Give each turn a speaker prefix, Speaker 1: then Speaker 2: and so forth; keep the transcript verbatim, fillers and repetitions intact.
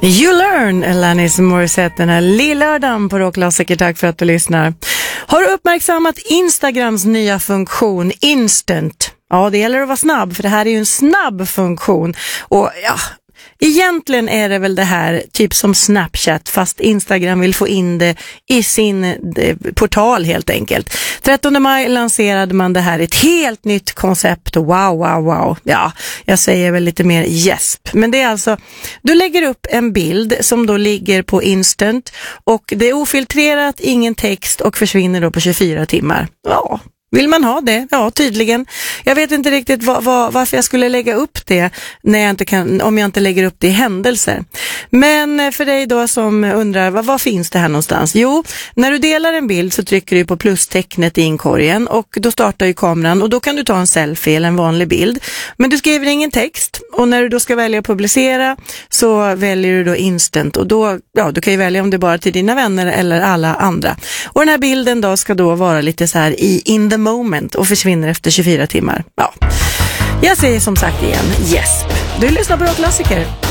Speaker 1: You Learn, Alanis Morissette, den här lillördagen på Rockklassiker. Tack för att du lyssnar. Har du uppmärksammat Instagrams nya funktion Instant? Ja, det gäller att vara snabb, för det här är ju en snabb funktion. Och ja, egentligen är det väl det här typ som Snapchat, fast Instagram vill få in det i sin de, portal helt enkelt. trettonde maj lanserade man det här, ett helt nytt koncept. Wow, wow, wow. Ja, jag säger väl lite mer gäsp. Men det är alltså, du lägger upp en bild som då ligger på Instant och det är ofiltrerat, ingen text och försvinner då på tjugofyra timmar. Ja. Vill man ha det? Ja, tydligen. Jag vet inte riktigt var, var, varför jag skulle lägga upp det när jag inte kan, om jag inte lägger upp det i händelser. Men för dig då som undrar, vad, vad finns det här någonstans? Jo, när du delar en bild så trycker du på plustecknet i inkorgen och då startar ju kameran och då kan du ta en selfie eller en vanlig bild. Men du skriver ingen text och när du då ska välja att publicera så väljer du då Instant och då, ja, du kan ju välja om det är bara till dina vänner eller alla andra. Och den här bilden då ska då vara lite så här i in the moment och försvinner efter tjugofyra timmar. Ja. Jag säger som sagt igen, yes. Du lyssnar på Rockklassiker.